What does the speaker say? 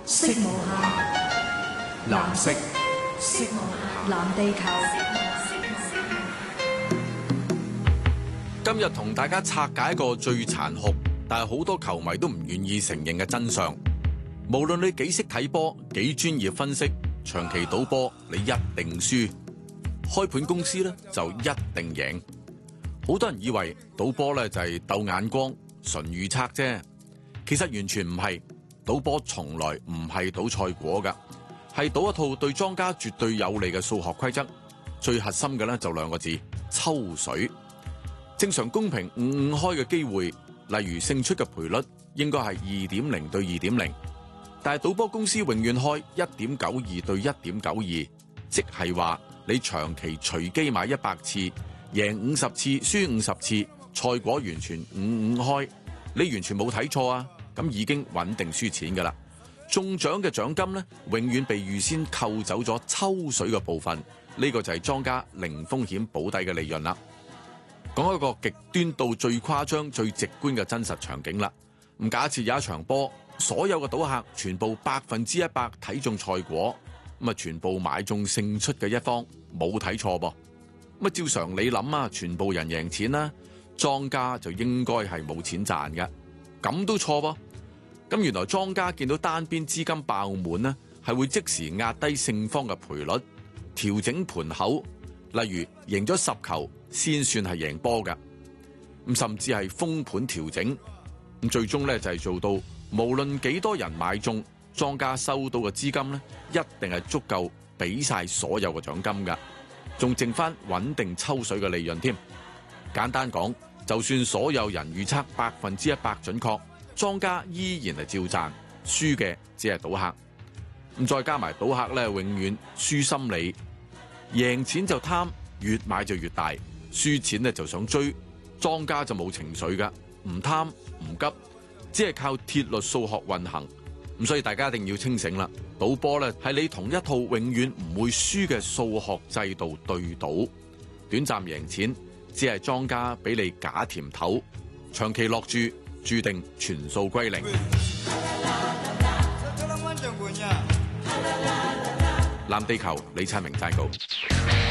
色無限，藍色，色無限，藍地球。 今日同大家拆解一個最殘酷，但係好多球迷都唔願意承認嘅真相。無論你幾識睇波，幾專業分析，長期賭波你一定輸。開盤公司咧就一定贏。好多人以為賭波咧就係鬥眼光、純預測啫，其實完全唔係。賭波從來唔係賭賽果㗎，係賭一套對莊家絕對有利嘅數學規則。最核心嘅咧就兩個字：抽水。正常公平5-5開嘅機會，例如勝出嘅賠率應該係 2.0 對 2.0， 但係賭波公司永遠開 1.92 對 1.92， 即係話你長期隨機買100次，贏50次，輸50次，賽果完全5-5開，你完全冇睇錯啊！咁已經穩定輸錢㗎啦。中獎嘅獎金呢，永遠被預先扣走咗抽水嘅部分，呢個就係莊家零風險保底嘅利潤啦。講一個極端到最誇張、最直觀嘅真實場景啦。咁假設有一場波，所有嘅賭客全部100%睇中賽果，咁啊全部買中勝出嘅一方，冇睇錯噃。咁啊照常理諗啊，全部人贏錢啦，莊家就應該係冇錢賺嘅。咁都錯噃。咁原來莊家見到單邊資金爆滿呢，係會即時壓低勝方嘅賠率，調整盤口，例如贏咗10球先算係贏波㗎。咁甚至係封盤調整，咁最終咧就係做到無論幾多人買中，莊家收到嘅資金咧一定係足夠俾晒所有嘅獎金㗎，仲剩翻穩定抽水嘅利潤添。簡單講，就算所有人預測100%準確，莊家依然係照賺，輸嘅只係賭客。咁再加埋賭客咧，永遠輸心理，贏錢就貪，越買就越大，輸錢咧就想追。莊家就冇情緒㗎，唔貪唔急，只係靠鐵律數學運行。咁所以大家一定要清醒啦，賭波咧係你同一套永遠唔會輸嘅數學制度對賭，短暫贏錢只係莊家俾你假甜頭，長期落注注定全數歸零。藍地球李燦明撰稿。